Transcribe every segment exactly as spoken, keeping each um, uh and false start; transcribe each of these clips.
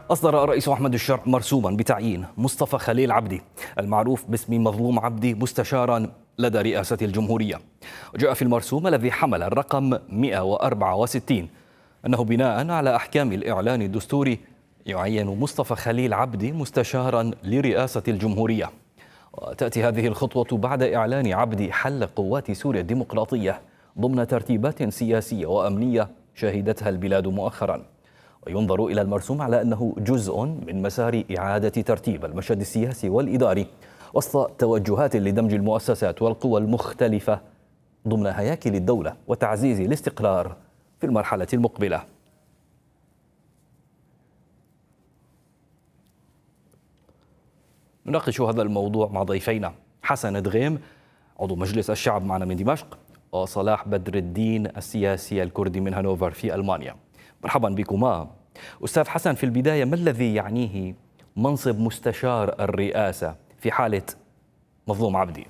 أصدر الرئيس أحمد الشرع مرسوما بتعيين مصطفى خليل عبدي المعروف باسم مظلوم عبدي مستشارا لدى رئاسة الجمهورية. وجاء في المرسوم الذي حمل الرقم مئة وأربعة وستين أنه بناء على أحكام الإعلان الدستوري يعين مصطفى خليل عبدي مستشارا لرئاسة الجمهورية. وتأتي هذه الخطوة بعد إعلان عبدي حل قوات سوريا الديمقراطية ضمن ترتيبات سياسية وأمنية شهدتها البلاد مؤخرا. وينظر إلى المرسوم على أنه جزء من مسار إعادة ترتيب المشهد السياسي والإداري وسط توجهات لدمج المؤسسات والقوى المختلفة ضمن هياكل الدولة وتعزيز الاستقرار في المرحلة المقبلة. نناقش هذا الموضوع مع ضيفينا حسن دغيم عضو مجلس الشعب معنا من دمشق، وصلاح بدر الدين السياسي الكردي من هانوفر في ألمانيا. مرحبا بكما. أستاذ حسن، في البداية ما الذي يعنيه منصب مستشار الرئاسة في حالة مظلوم عبدي؟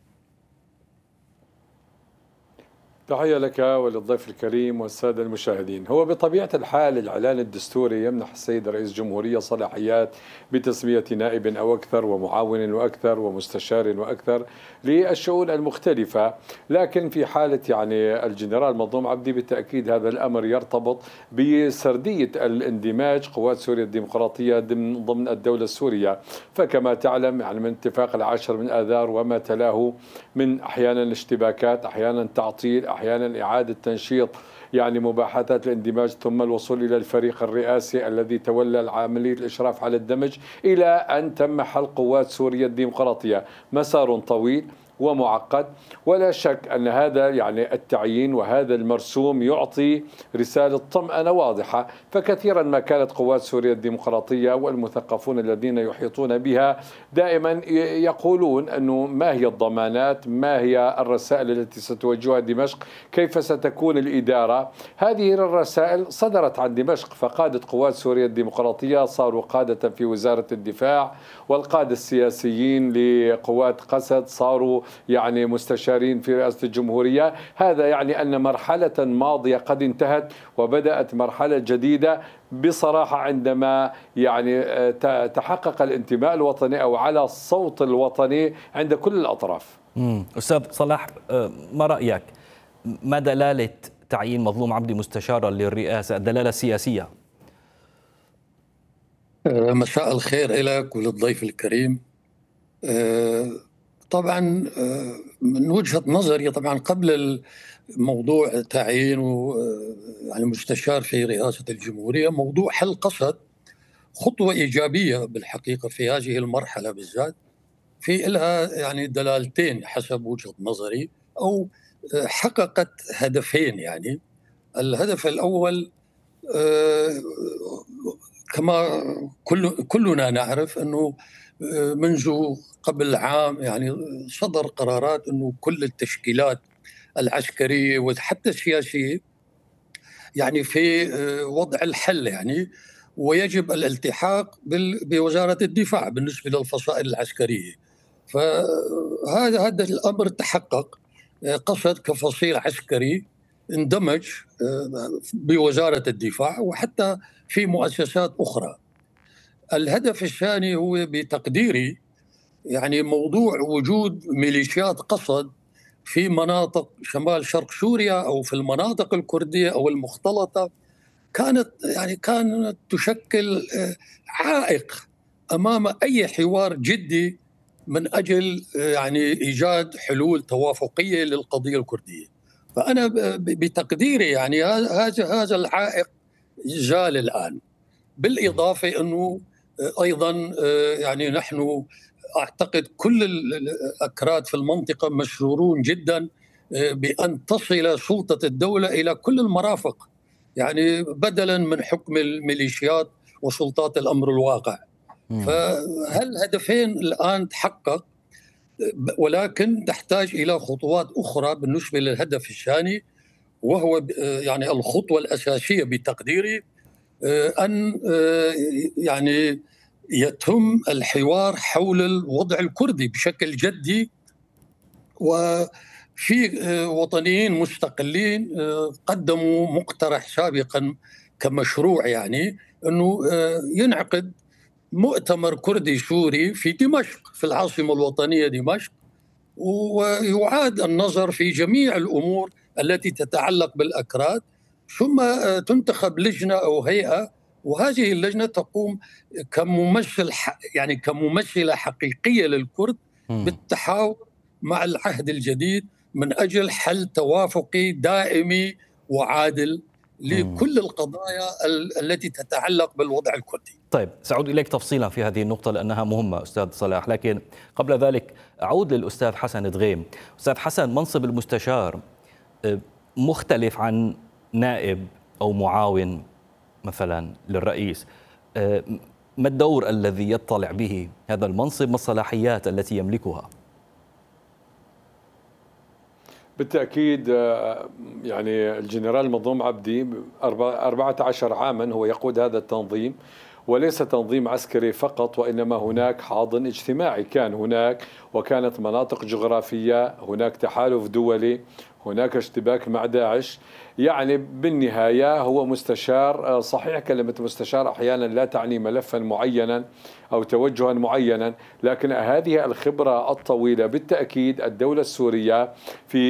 تحية لك وللضيف الكريم والسادة المشاهدين. هو بطبيعة الحال الإعلان الدستوري يمنح السيد رئيس الجمهورية صلاحيات بتسمية نائب أو أكثر ومعاون وأكثر ومستشار وأكثر للشؤون المختلفة، لكن في حالة يعني الجنرال مظلوم عبدي بالتأكيد هذا الأمر يرتبط بسردية الاندماج قوات سوريا الديمقراطية ضمن ضمن الدولة السورية. فكما تعلم يعني من اتفاق العاشر من آذار وما تلاه من أحيانا اشتباكات، أحيانا تعطيل، أحيانا إعادة تنشيط يعني مباحثات الاندماج، ثم الوصول إلى الفريق الرئاسي الذي تولى عملية الإشراف على الدمج إلى أن تم حل قوات سوريا الديمقراطية. مسار طويل ومعقد، ولا شك أن هذا يعني التعيين وهذا المرسوم يعطي رسالة طمأنة واضحة. فكثيرا ما كانت قوات سوريا الديمقراطية والمثقفون الذين يحيطون بها دائما يقولون أنه ما هي الضمانات، ما هي الرسائل التي ستوجهها دمشق، كيف ستكون الإدارة. هذه الرسائل صدرت عن دمشق، فقادة قوات سوريا الديمقراطية صاروا قادة في وزارة الدفاع، والقادة السياسيين لقوات قسد صاروا يعني مستشارين في رئاسة الجمهورية. هذا يعني أن مرحلة ماضية قد انتهت وبدأت مرحلة جديدة بصراحة عندما يعني تحقق الانتماء الوطني أو على الصوت الوطني عند كل الأطراف. أستاذ صلاح، ما رأيك؟ ما دلالة تعيين مظلوم عبدي مستشارا للرئاسة، الدلالة السياسية؟ مساء الخير لك وللضيف الكريم. طبعا من وجهة نظري طبعا قبل الموضوع تعيين يعني مستشار في رئاسة الجمهورية، موضوع حل قسد خطوة إيجابية بالحقيقة في هذه المرحلة بالذات، في لها يعني دلالتين حسب وجهة نظري، أو حققت هدفين. يعني الهدف الأول كما كل كلنا نعرف أنه منذ قبل عام يعني صدر قرارات أنه كل التشكيلات العسكرية وحتى السياسية يعني في وضع الحل، يعني ويجب الالتحاق بوزارة الدفاع بالنسبة للفصائل العسكرية. فهذا هذا الأمر تحقق. قسد كفصيل عسكري اندمج بوزارة الدفاع وحتى في مؤسسات أخرى. الهدف الثاني هو بتقديري يعني موضوع وجود ميليشيات قسد في مناطق شمال شرق سوريا أو في المناطق الكردية أو المختلطة، كانت يعني كانت تشكل عائق أمام أي حوار جدي من أجل يعني إيجاد حلول توافقية للقضية الكردية. فأنا بتقديري يعني هذا هذا العائق زال الآن. بالإضافة أنه أيضا يعني نحن أعتقد كل الأكراد في المنطقة مسرورون جدا بأن تصل سلطة الدولة إلى كل المرافق، يعني بدلا من حكم الميليشيات وسلطات الأمر الواقع. فهالهدفين الآن تحقق، ولكن تحتاج إلى خطوات أخرى بالنسبة للهدف الثاني، وهو يعني الخطوة الأساسية بتقديري أن يعني يتم الحوار حول الوضع الكردي بشكل جدي. وفي وطنيين مستقلين قدموا مقترح سابقا كمشروع يعني أنه ينعقد مؤتمر كردي سوري في دمشق، في العاصمة الوطنية دمشق، ويعاد النظر في جميع الأمور التي تتعلق بالأكراد، ثم تنتخب لجنة أو هيئة، وهذه اللجنة تقوم كممثل يعني كممثلة حقيقية للكرد بالتحاور مع العهد الجديد من أجل حل توافقي دائمي وعادل لكل القضايا التي تتعلق بالوضع الكردي. طيب، سأعود إليك تفصيلا في هذه النقطة لأنها مهمة أستاذ صلاح، لكن قبل ذلك أعود للأستاذ حسن دغيم. أستاذ حسن، منصب المستشار مختلف عن نائب أو معاون مثلا للرئيس. ما الدور الذي يطلع به هذا المنصب؟ ما الصلاحيات التي يملكها؟ بالتأكيد يعني الجنرال مظلوم عبدي أربعة عشر عاما هو يقود هذا التنظيم، وليس تنظيم عسكري فقط، وإنما هناك حاضن اجتماعي كان هناك، وكانت مناطق جغرافية، هناك تحالف دولي، هناك اشتباك مع داعش. يعني بالنهاية هو مستشار. صحيح كلمة مستشار أحيانا لا تعني ملفا معينا أو توجها معينا، لكن هذه الخبرة الطويلة بالتأكيد الدولة السورية في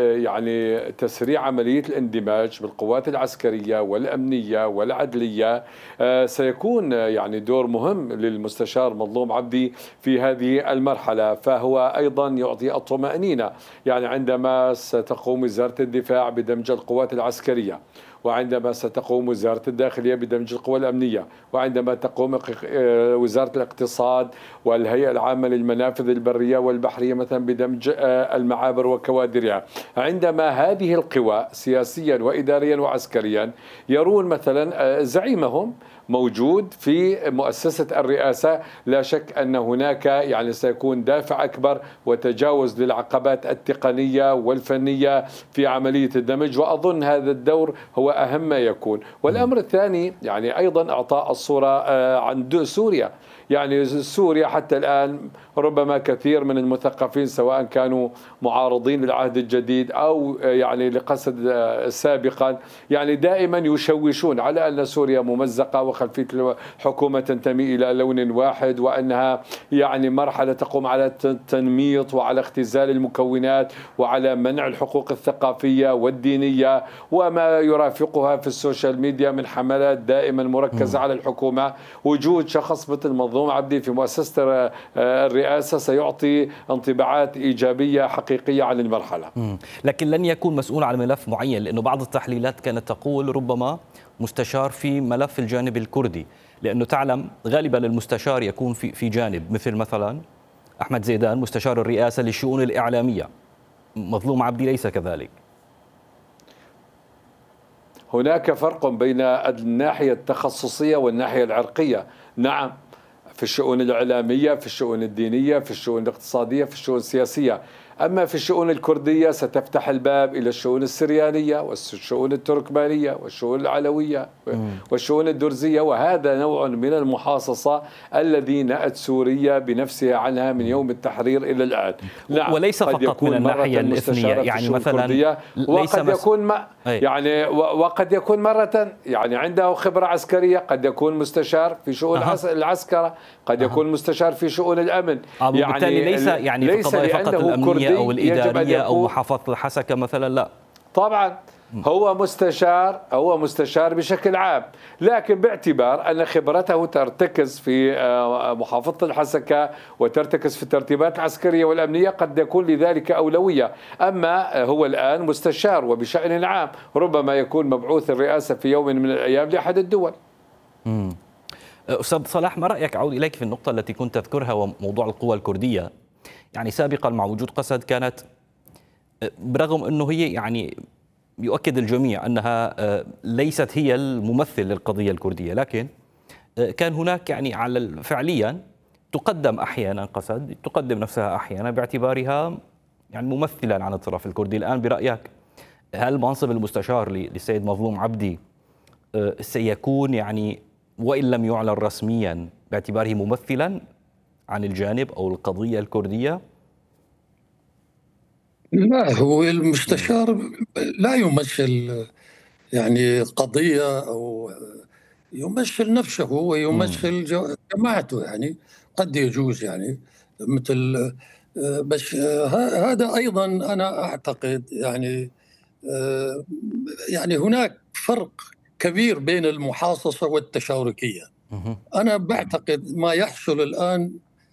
يعني تسريع عملية الاندماج بالقوات العسكرية والأمنية والعدلية سيكون يعني دور مهم للمستشار مظلوم عبدي في هذه المرحلة. فهو أيضا يعطي الطمأنينة، يعني عندما ستقوم وزارة الدفاع بدمج القوات العسكرية، وعندما ستقوم وزارة الداخلية بدمج القوى الأمنية، وعندما تقوم وزارة الاقتصاد والهيئة العامة للمنافذ البرية والبحرية مثلا بدمج المعابر وكوادرها، عندما هذه القوى سياسيا وإداريا وعسكريا يرون مثلا زعيمهم موجود في مؤسسة الرئاسة، لا شك أن هناك يعني سيكون دافع أكبر وتجاوز للعقبات التقنية والفنية في عملية الدمج، وأظن هذا الدور هو أهم ما يكون. والأمر الثاني يعني أيضا إعطاء الصورة عن سوريا. يعني سوريا حتى الآن ربما كثير من المثقفين سواء كانوا معارضين للعهد الجديد أو يعني لقصد سابقا يعني دائما يشوشون على أن سوريا ممزقة وخلفية حكومة تنتمي إلى لون واحد، وأنها يعني مرحلة تقوم على التنميط وعلى اختزال المكونات وعلى منع الحقوق الثقافية والدينية وما يرافقها في السوشيال ميديا من حملات دائما مركزة على الحكومة. وجود شخص مثل مظلوم عبدي في مؤسسة الرئاسة سيعطي انطباعات إيجابية حقيقية عن المرحلة. مم. لكن لن يكون مسؤول عن ملف معين، لأنه بعض التحليلات كانت تقول ربما مستشار في ملف الجانب الكردي، لأنه تعلم غالبا المستشار يكون في في جانب، مثل مثلا أحمد زيدان مستشار الرئاسة للشؤون الإعلامية. مظلوم عبدي ليس كذلك. هناك فرق بين الناحية التخصصية والناحية العرقية. نعم، في الشؤون الإعلامية، في الشؤون الدينية، في الشؤون الاقتصادية، في الشؤون السياسية. أما في الشؤون الكردية ستفتح الباب إلى الشؤون السريانية والشؤون التركمانية والشؤون العلوية والشؤون الدرزية، وهذا نوع من المحاصصة الذي نأت سوريا بنفسها عنها من يوم التحرير إلى الآن. نعم، وليس فقط من الناحية الإثنية، يعني مثلا وقد يكون ما يعني وقد يكون مرة يعني عنده خبرة عسكرية، قد يكون مستشار في شؤون أه. العسكرة، قد يكون أه. مستشار في شؤون الأمن. يعني ليس يعني في قضايا فقط الأمنية أو الإدارية أو محافظة الحسكة مثلا، لا طبعا هو مستشار هو مستشار بشكل عام، لكن باعتبار أن خبرته ترتكز في محافظة الحسكة وترتكز في الترتيبات العسكرية والأمنية قد يكون لذلك أولوية. أما هو الآن مستشار وبشأن عام، ربما يكون مبعوث الرئاسة في يوم من الأيام لأحد الدول. مم. أستاذ صلاح، ما رأيك، أعود إليك في النقطة التي كنت تذكرها وموضوع القوى الكردية. يعني سابقا مع وجود قسد كانت برغم أنه هي يعني يؤكد الجميع أنها ليست هي الممثل للقضية الكردية، لكن كان هناك يعني على فعليا تقدم أحيانا قسد تقدم نفسها أحيانا باعتبارها يعني ممثلا عن الطرف الكردي. الآن برأيك هل منصب المستشار للسيد مظلوم عبدي سيكون يعني وإن لم يعلن رسميا باعتباره ممثلا عن الجانب أو القضية الكردية؟ لا، هو المستشار لا يمثل يعني قضية أو يمثل نفسه ويمثل جماعته، يعني قد يجوز يعني مثل. بس هذا أيضا أنا أعتقد يعني يعني هناك فرق كبير بين المحاصصة والتشاركية. أنا بعتقد ما يحصل الآن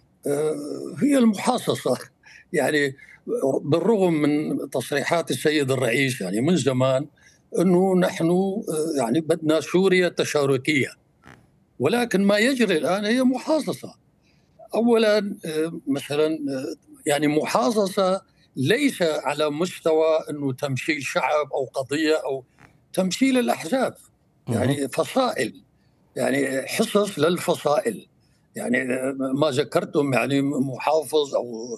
هي المحاصصة، يعني بالرغم من تصريحات السيد الرئيس يعني من زمان أنه نحن يعني بدنا سوريا تشاركية، ولكن ما يجري الآن هي محاصصة. أولا مثلا يعني محاصصة ليس على مستوى أنه تمثيل شعب أو قضية أو تمثيل الأحزاب، يعني فصائل، يعني حصص للفصائل. يعني ما ذكرتم يعني محافظ أو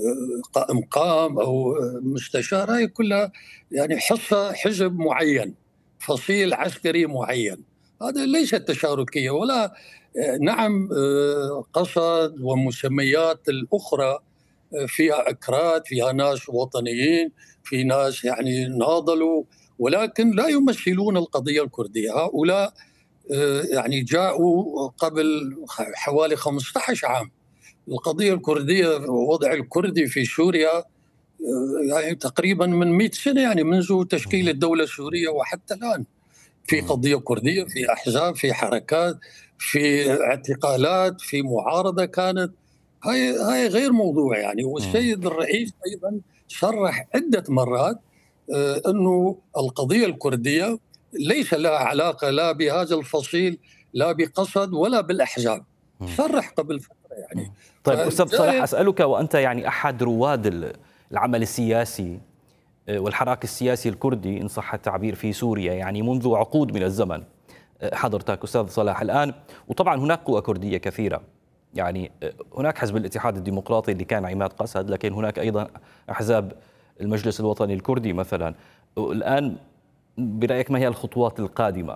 مقام أو مستشار، هاي كلها يعني حصة حزب معين، فصيل عسكري معين. هذا ليس تشاركية ولا. نعم قصد ومسميات الأخرى فيها أكراد، فيها ناس وطنيين، في ناس يعني ناضلوا، ولكن لا يمثلون القضية الكردية. هؤلاء يعني جاءوا قبل حوالي خمسة عشر عام. القضية الكردية ووضع الكردي في سوريا يعني تقريبا من مئة سنة، يعني منذ تشكيل الدولة السورية وحتى الآن في قضية كردية، في أحزاب، في حركات، في اعتقالات، في معارضة كانت. هاي هاي غير موضوع يعني. والسيد الرئيس أيضا صرح عدة مرات أنه القضية الكردية ليس لها علاقة لا بهذا الفصيل لا بقصد ولا بالأحزاب. صرح قبل فترة يعني. طيب أستاذ صلاح، أسألك وأنت يعني أحد رواد العمل السياسي والحراك السياسي الكردي إن صح التعبير في سوريا، يعني منذ عقود من الزمن حضرتك أستاذ صلاح الآن، وطبعا هناك قوى كردية كثيرة، يعني هناك حزب الاتحاد الديمقراطي اللي كان عماد قسد، لكن هناك أيضا أحزاب المجلس الوطني الكردي مثلا. الآن برأيك ما هي الخطوات القادمة؟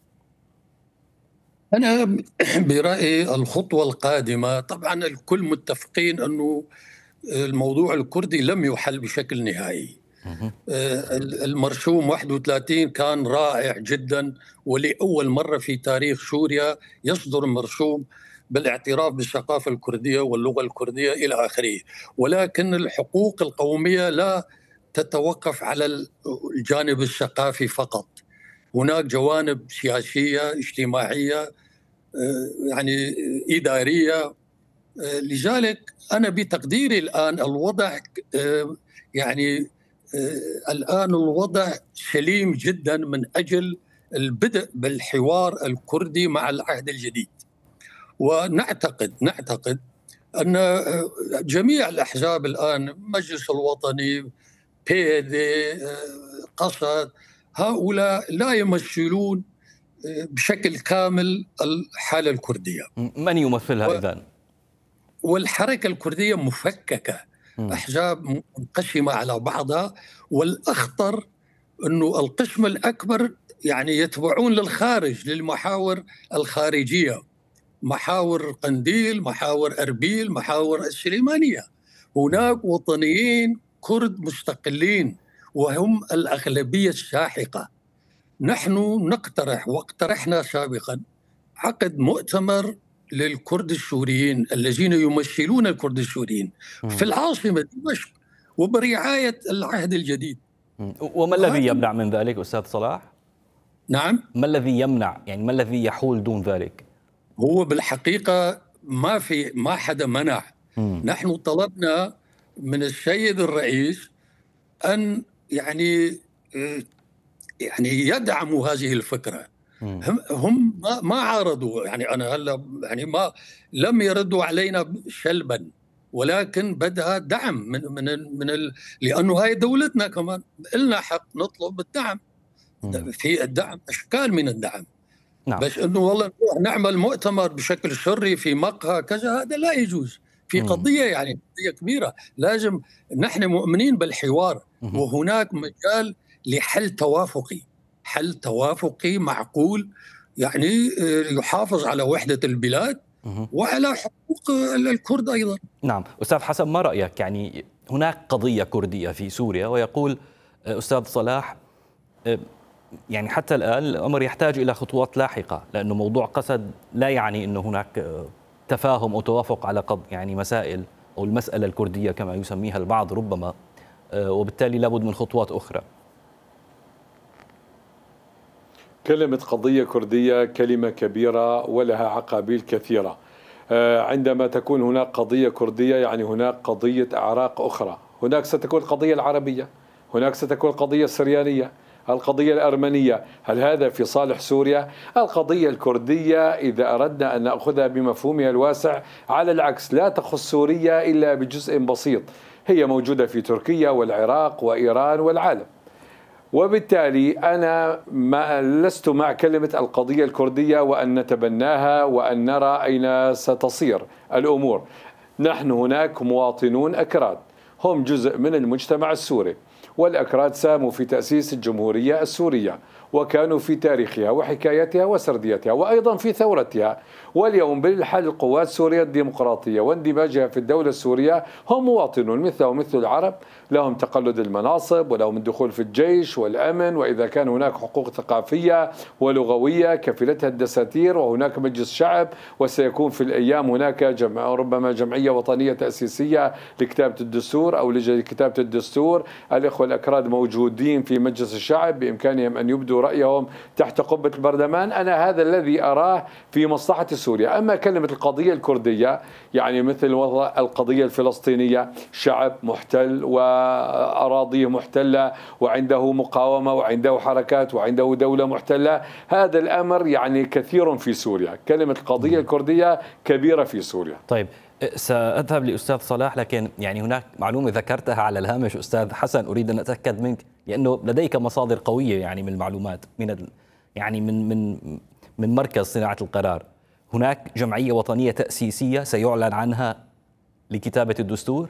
أنا برأيي الخطوة القادمة طبعا الكل متفقين أنه الموضوع الكردي لم يحل بشكل نهائي. المرسوم واحد وثلاثين كان رائع جدا، ولأول مرة في تاريخ سوريا يصدر مرسوم بالاعتراف بالثقافة الكردية واللغة الكردية إلى آخره. ولكن الحقوق القومية لا تتوقف على الجانب الثقافي فقط، هناك جوانب سياسية اجتماعية يعني إدارية. لذلك أنا بتقديري الآن الوضع يعني الآن الوضع سليم جدا من أجل البدء بالحوار الكردي مع العهد الجديد. ونعتقد نعتقد أن جميع الأحزاب الآن، مجلس الوطني، بي دي، قصد، هؤلاء لا يمثلون بشكل كامل الحالة الكردية. من يمثلها و... إذن؟ والحركة الكردية مفككة، م. أحزاب منقسمة على بعضها، والأخطر أنه القسم الأكبر يعني يتبعون للخارج، للمحاور الخارجية، محاور قنديل، محاور أربيل، محاور السليمانية. هناك وطنيين كرد مستقلين وهم الأغلبية الساحقة. نحن نقترح واقترحنا سابقا عقد مؤتمر للكرد السوريين الذين يمثلون الكرد السوريين في العاصمة دمشق وبرعاية العهد الجديد. وما الذي يمنع من ذلك أستاذ صلاح؟ نعم؟ ما الذي يمنع، يعني ما الذي يحول دون ذلك؟ هو بالحقيقة ما في ما حدا منع. م. نحن طلبنا من السيد الرئيس أن يعني يعني يدعموا هذه الفكرة. هم هم ما, ما عارضوا، يعني أنا هلا يعني ما لم يردوا علينا سلبا، ولكن بدها دعم من من من ال... لأنه هاي دولتنا كمان لنا حق نطلب الدعم. مم. في الدعم أشكال من الدعم. نعم. بس إنه والله نعمل مؤتمر بشكل سري في مقهى كذا، هذا لا يجوز. في قضية يعني قضية كبيرة، لازم نحن مؤمنين بالحوار. مم. وهناك مجال لحل توافقي، حل توافقي معقول يعني يحافظ على وحدة البلاد وعلى حقوق الكرد أيضا. نعم أستاذ حسن، ما رأيك؟ يعني هناك قضية كردية في سوريا، ويقول أستاذ صلاح يعني حتى الآن الأمر يحتاج إلى خطوات لاحقة، لأنه موضوع قسد لا يعني أنه هناك تفاهم أو توافق على قض يعني مسائل أو المسألة الكردية كما يسميها البعض ربما، وبالتالي لابد من خطوات أخرى. كلمة قضية كردية كلمة كبيرة ولها عقابيل كثيرة. عندما تكون هناك قضية كردية يعني هناك قضية أعراق أخرى، هناك ستكون القضية العربية، هناك ستكون القضية السريانية، القضية الأرمنية. هل هذا في صالح سوريا؟ القضية الكردية إذا أردنا أن نأخذها بمفهومها الواسع على العكس لا تخص سوريا إلا بجزء بسيط، هي موجودة في تركيا والعراق وإيران والعالم. وبالتالي أنا ما لست مع كلمة القضية الكردية وأن نتبناها وأن نرى أين ستصير الأمور. نحن هناك مواطنون أكراد هم جزء من المجتمع السوري، والأكراد ساهموا في تأسيس الجمهورية السورية وكانوا في تاريخها وحكايتها وسرديتها وأيضا في ثورتها. واليوم بالحل القوات السورية الديمقراطية واندماجها في الدولة السورية هم مواطنون مثلهم مثل العرب، لهم تقلد المناصب ولهم الدخول في الجيش والأمن، وإذا كان هناك حقوق ثقافية ولغوية كفلتها الدساتير، وهناك مجلس شعب، وسيكون في الأيام هناك جمع ربما جمعية وطنية تأسيسية لكتابة الدستور أو لجنة كتابة الدستور. الإخوة الأكراد موجودين في مجلس الشعب بإمكانهم أن يبدوا رأيهم تحت قبة البرلمان. أنا هذا الذي أراه في مصلحة سوريا. أما كلمة القضية الكردية يعني مثل وضع القضية الفلسطينية، شعب محتل وأراضيه محتلة وعنده مقاومة وعنده حركات وعنده دولة محتلة، هذا الأمر يعني كثير في سوريا. كلمة القضية الكردية كبيرة في سوريا. طيب سأذهب لأستاذ صلاح، لكن يعني هناك معلومة ذكرتها على الهامش أستاذ حسن أريد أن أتأكد منك، لأنه لديك مصادر قوية يعني من المعلومات من يعني من من من مركز صناعة القرار. هناك جمعية وطنية تأسيسية سيعلن عنها لكتابة الدستور؟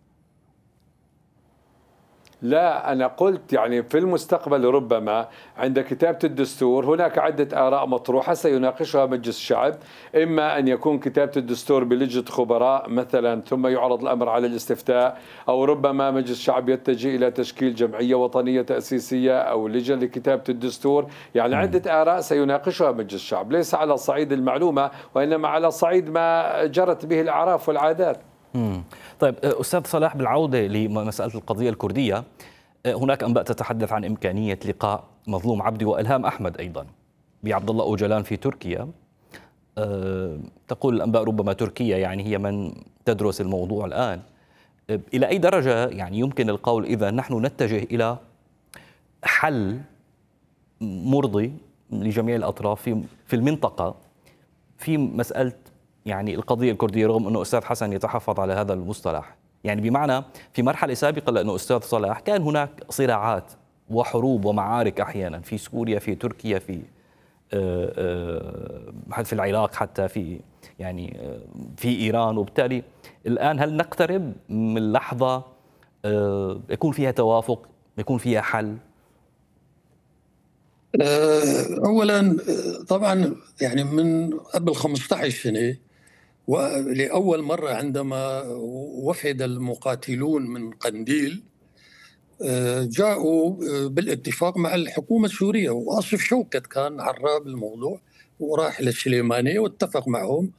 لا، أنا قلت يعني في المستقبل ربما عند كتابة الدستور هناك عدة آراء مطروحة سيناقشها مجلس الشعب، إما أن يكون كتابة الدستور بلجنة خبراء مثلا ثم يعرض الأمر على الاستفتاء، أو ربما مجلس الشعب يتجه إلى تشكيل جمعية وطنية تأسيسية أو لجنة لكتابة الدستور. يعني عدة آراء سيناقشها مجلس الشعب، ليس على صعيد المعلومة وإنما على صعيد ما جرت به الأعراف والعادات. مم. طيب أستاذ صلاح، بالعودة لمسألة القضية الكردية، هناك أنباء تتحدث عن إمكانية لقاء مظلوم عبدي وإلهام أحمد أيضا بعبد الله أوجلان في تركيا. أه تقول الأنباء ربما تركيا يعني هي من تدرس الموضوع الآن. إلى أي درجة يعني يمكن القول إذا نحن نتجه إلى حل مرضي لجميع الأطراف في في المنطقة في مسألة يعني القضية الكردية، رغم أنه أستاذ حسن يتحفظ على هذا المصطلح؟ يعني بمعنى في مرحلة سابقة، لأنه أستاذ صلاح كان هناك صراعات وحروب ومعارك أحيانا في سوريا، في تركيا، في في العراق، حتى في يعني في إيران. وبالتالي الآن هل نقترب من لحظة يكون فيها توافق، يكون فيها حل؟ أولا طبعا يعني من قبل خمسة عشر سنة ولأول مرة عندما وفد المقاتلون من قنديل جاءوا بالاتفاق مع الحكومة السورية، وآصف شوكت كان عراب الموضوع وراح للسليمانية واتفق معهم.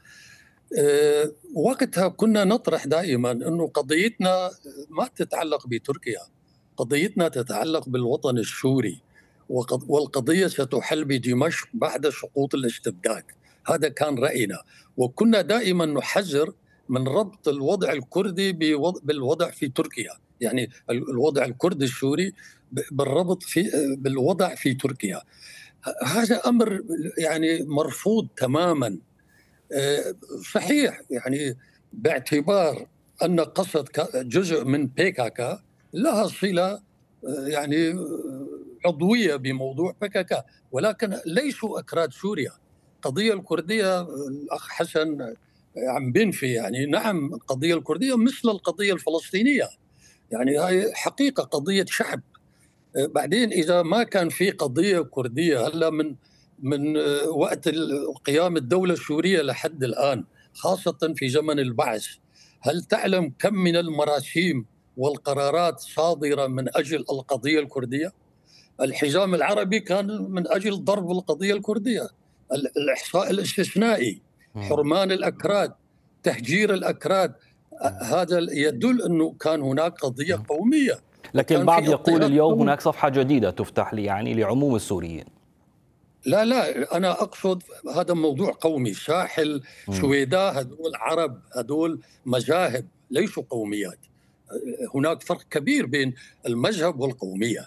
وقتها كنا نطرح دائما أنه قضيتنا ما تتعلق بتركيا، قضيتنا تتعلق بالوطن السوري، والقضية ستحل بدمشق بعد سقوط الاستبداد. هذا كان رأينا، وكنا دائما نحذر من ربط الوضع الكردي بالوضع في تركيا، يعني الوضع الكردي السوري بالربط في بالوضع في تركيا. هذا أمر يعني مرفوض تماما. صحيح يعني باعتبار أن قسد جزء من بيكاكا لها صلة يعني عضوية بموضوع بيكاكا، ولكن ليسوا أكراد سوريا. القضية الكردية الأخ حسن عم بينفي، يعني نعم القضية الكردية مثل القضية الفلسطينية، يعني هاي حقيقة قضية شعب. بعدين إذا ما كان في قضية كردية هلا من من وقت قيام الدولة السورية لحد الآن، خاصة في زمن البعث، هل تعلم كم من المراسيم والقرارات صادرة من أجل القضية الكردية؟ الحزام العربي كان من أجل ضرب القضية الكردية، الإحصاء الاستثنائي، حرمان الأكراد، تهجير الأكراد، هذا يدل أنه كان هناك قضية قومية. لكن البعض يقول اليوم هناك صفحة جديدة تفتح لي يعني لعموم السوريين. لا لا أنا أقصد هذا موضوع قومي. ساحل سويداء هذول عرب، هذول مذاهب ليسوا قوميات. هناك فرق كبير بين المذهب والقومية.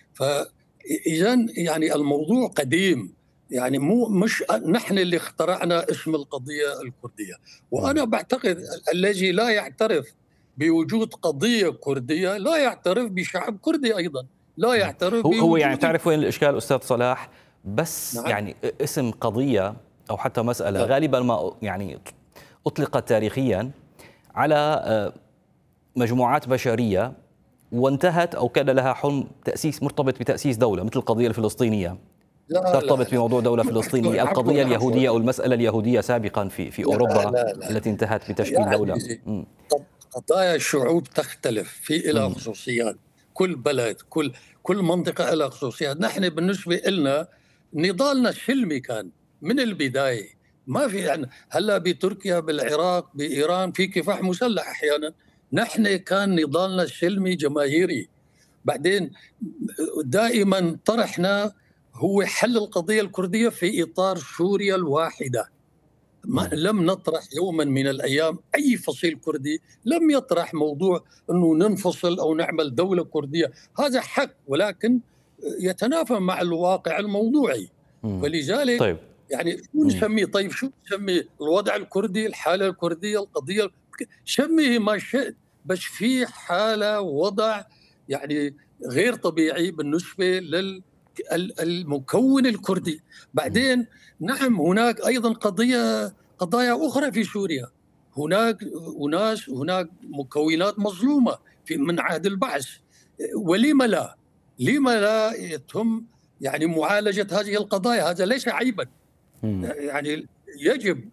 فإذا يعني الموضوع قديم، يعني مو مش نحن اللي اخترعنا اسم القضية الكردية. وأنا بعتقد الذي لا يعترف بوجود قضية كردية لا يعترف بشعب كردي أيضا، لا يعترف هو, هو يعني تعرف وين الإشكال أستاذ صلاح؟ بس نعم. يعني اسم قضية أو حتى مسألة نعم. غالبا ما يعني أطلقت تاريخيا على مجموعات بشرية وانتهت أو كان لها حلم تأسيس مرتبط بتأسيس دولة مثل القضية الفلسطينية لا ترتبط لا لا. بموضوع دولة فلسطينية، القضية اليهودية أو المسألة اليهودية سابقا في في أوروبا لا لا لا. التي انتهت بتشكيل يعني دولة. قضايا الشعوب تختلف في إلى خصوصيات، كل بلد كل كل منطقة إلى خصوصيات. نحن بالنسبة لنا نضالنا السلمي كان من البداية، ما في يعني هلا بتركيا بالعراق بإيران في كفاح مسلح أحيانا، نحن كان نضالنا السلمي جماهيري. بعدين دائما طرحنا هو حل القضية الكردية في إطار سوريا الواحدة. ما لم نطرح يوما من الأيام أي فصيل كردي لم يطرح موضوع أنه ننفصل أو نعمل دولة كردية، هذا حق ولكن يتنافى مع الواقع الموضوعي. فلذلك طيب. يعني شو نسميه؟ طيب شو نسميه؟ الوضع الكردي، الحالة الكردية، القضية، سميه ما شئت، بس في حالة وضع يعني غير طبيعي بالنسبة للمكون الكردي. بعدين نعم هناك أيضا قضية قضايا أخرى في سوريا، هناك أناس هناك مكونات مظلومة في من عهد البعث، ولما لا؟ لما لا يتم يعني معالجة هذه القضايا؟ هذا ليس عيبا، يعني يجب.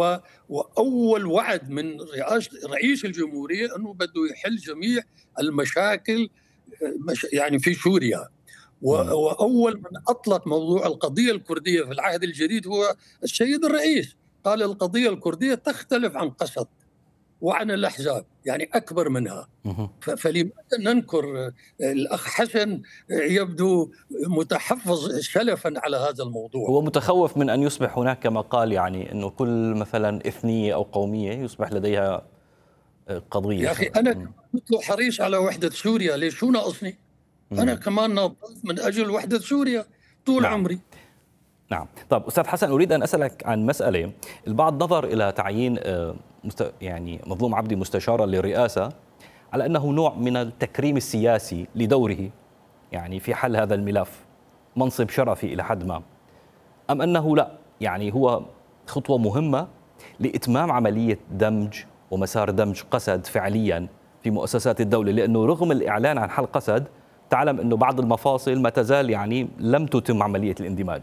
وأول وعد من رئيس الجمهورية أنه بده يحل جميع المشاكل يعني في سوريا. وأول من أطلق موضوع القضية الكردية في العهد الجديد هو السيد الرئيس، قال القضية الكردية تختلف عن قسد وعن الأحزاب، يعني أكبر منها. فلماذا ننكر؟ الأخ حسن يبدو متحفظ سلفا على هذا الموضوع، هو متخوف من أن يصبح هناك كما قال يعني أنه كل مثلا إثنية أو قومية يصبح لديها قضية. يا أخي أنا مثل حريص على وحدة سوريا، ليش شو ناقصني؟ أنا كمان ناضلت من أجل وحدة سوريا طول نعم. عمري. نعم. طيب أستاذ حسن، أريد أن أسألك عن مسألة. البعض نظر إلى تعيين يعني مظلوم عبدي مستشارا للرئاسة على أنه نوع من التكريم السياسي لدوره يعني في حل هذا الملف، منصب شرفي إلى حد ما، أم أنه لا يعني هو خطوة مهمة لإتمام عملية دمج ومسار دمج قسد فعليا في مؤسسات الدولة؟ لأنه رغم الإعلان عن حل قسد تعلم أنه بعض المفاصل ما تزال يعني لم تتم عملية الاندماج.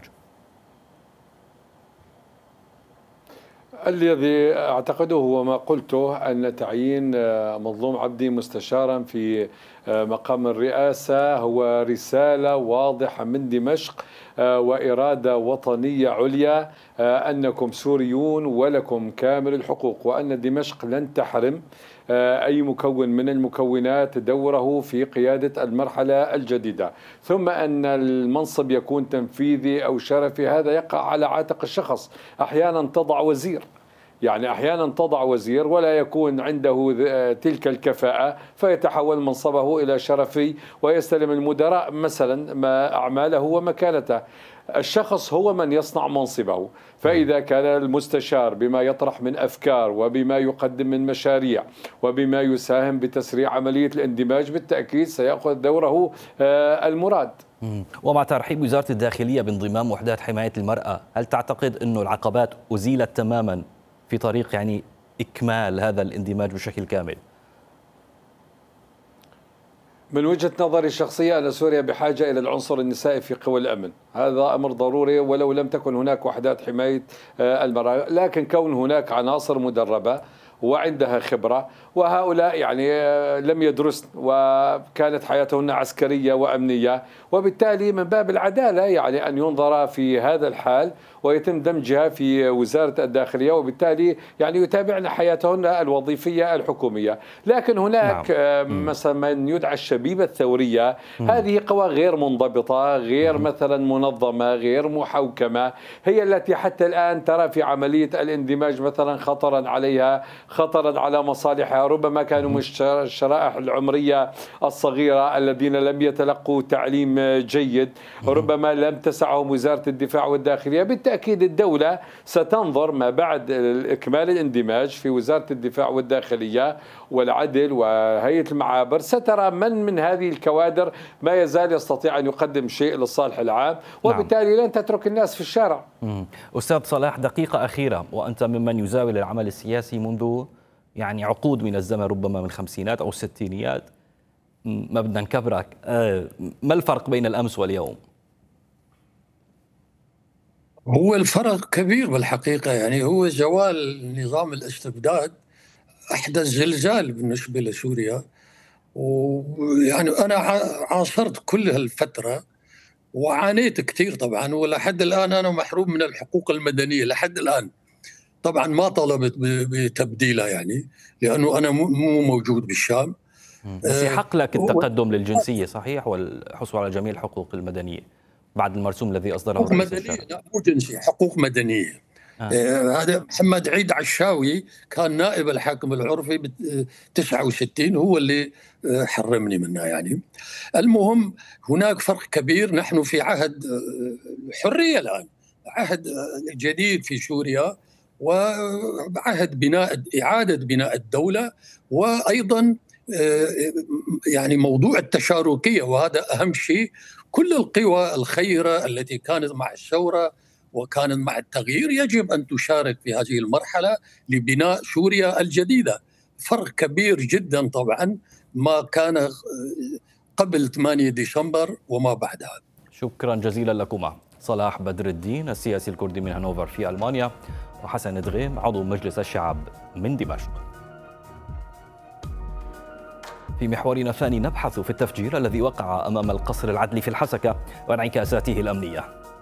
الذي أعتقده هو ما قلته، أن تعيين مظلوم عبدي مستشارا في مقام الرئاسة هو رسالة واضحة من دمشق وإرادة وطنية عليا أنكم سوريون ولكم كامل الحقوق، وأن دمشق لن تحرم أي مكون من المكونات دوره في قيادة المرحلة الجديدة. ثم أن المنصب يكون تنفيذي أو شرفي هذا يقع على عاتق الشخص. أحيانا تضع وزير، يعني أحيانا تضع وزير ولا يكون عنده تلك الكفاءة فيتحول منصبه إلى شرفي ويستلم المدراء مثلا ما أعماله ومكانته. الشخص هو من يصنع منصبه، فإذا كان المستشار بما يطرح من أفكار وبما يقدم من مشاريع وبما يساهم بتسريع عملية الاندماج بالتأكيد سيأخذ دوره المراد. ومع ترحيب وزارة الداخلية بانضمام وحدات حماية المرأة، هل تعتقد أنه العقبات أزيلت تماما في طريق يعني إكمال هذا الاندماج بشكل كامل؟ من وجهة نظري الشخصية أن سوريا بحاجة إلى العنصر النسائي في قوى الأمن، هذا أمر ضروري ولو لم تكن هناك وحدات حماية المرأة، لكن كون هناك عناصر مدربة وعندها خبرة، وهؤلاء يعني لم يدرسن وكانت حياتهن عسكرية وأمنية، وبالتالي من باب العدالة يعني أن ينظر في هذا الحال ويتم دمجها في وزارة الداخلية، وبالتالي يعني يتابعن حياتهن الوظيفية الحكومية. لكن هناك نعم. مثلا من يدعى الشبيبة الثورية، مم. هذه قوى غير منضبطة، غير مم. مثلا منظمة، غير محوكمة، هي التي حتى الآن ترى في عملية الاندماج مثلا خطرا عليها، خطرا على مصالحها. ربما كانوا من الشرائح العمرية الصغيرة الذين لم يتلقوا تعليم جيد، ربما لم تسعهم وزارة الدفاع والداخلية. بالتأكيد الدولة ستنظر ما بعد إكمال الاندماج في وزارة الدفاع والداخلية والعدل وهيئة المعابر، سترى من من هذه الكوادر ما يزال يستطيع أن يقدم شيء للصالح العام، وبالتالي لن تترك الناس في الشارع. أستاذ صلاح، دقيقة أخيرة، وأنت ممن يزاول العمل السياسي منذ يعني عقود من الزمن، ربما من الخمسينات أو الستينيات، ما بدنا نكبرك، ما الفرق بين الأمس واليوم؟ هو الفرق كبير بالحقيقة، يعني هو زوال نظام الاستبداد أحدث زلزال بالنسبة لسوريا. ويعني أنا عاصرت كل هالفترة وعانيت كثير طبعا، ولحد الآن أنا محروم من الحقوق المدنية لحد الآن. طبعا ما طلبت بتبديلها يعني لأنه أنا مو موجود بالشام. بس يحق لك التقدم للجنسية صحيح والحصول على جميع الحقوق المدنية بعد المرسوم الذي أصدره حقوق مدنية، لا مو جنسية، حقوق مدنية. آه. آه هذا محمد عيد عشاوي كان نائب الحاكم العرفي ب تسعة وستين، هو اللي حرمني منها يعني. المهم هناك فرق كبير، نحن في عهد حرية الآن، عهد جديد في سوريا، وعهد بناء إعادة بناء الدولة، وأيضا يعني موضوع التشاركية، وهذا أهم شيء. كل القوى الخيرة التي كانت مع الثورة وكانت مع التغيير يجب أن تشارك في هذه المرحلة لبناء سوريا الجديدة. فرق كبير جدا طبعا ما كان قبل ثمانية ديسمبر وما بعدها. شكرا جزيلا لكما صلاح بدر الدين السياسي الكردي من هانوفر في ألمانيا، وحسن دغيم عضو مجلس الشعب من دمشق. في محورنا الثاني نبحث في التفجير الذي وقع أمام القصر العدلي في الحسكة وانعكاساته الأمنية.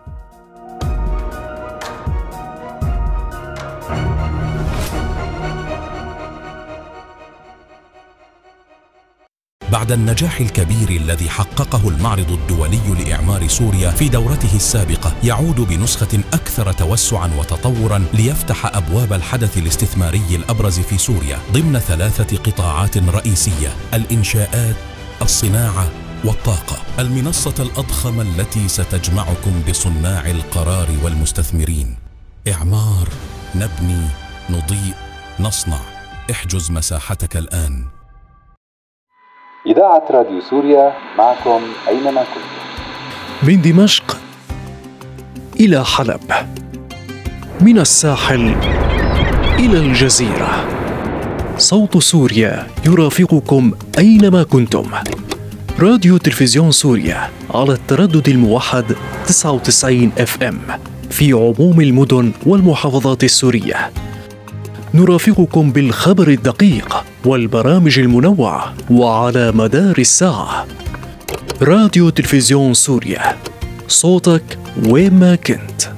بعد النجاح الكبير الذي حققه المعرض الدولي لإعمار سوريا في دورته السابقة، يعود بنسخة أكثر توسعاً وتطوراً ليفتح أبواب الحدث الاستثماري الأبرز في سوريا ضمن ثلاثة قطاعات رئيسية: الإنشاءات، الصناعة والطاقة. المنصة الأضخم التي ستجمعكم بصناع القرار والمستثمرين. إعمار، نبني، نضيء، نصنع. احجز مساحتك الآن. إذاعة راديو سوريا معكم أينما كنتم. من دمشق إلى حلب، من الساحل إلى الجزيرة، صوت سوريا يرافقكم أينما كنتم. راديو تلفزيون سوريا على التردد الموحد تسعة وتسعين إف إم في عموم المدن والمحافظات السورية. نرافقكم بالخبر الدقيق والبرامج المنوعة وعلى مدار الساعة. راديو تلفزيون سوريا، صوتك وين ما كنت.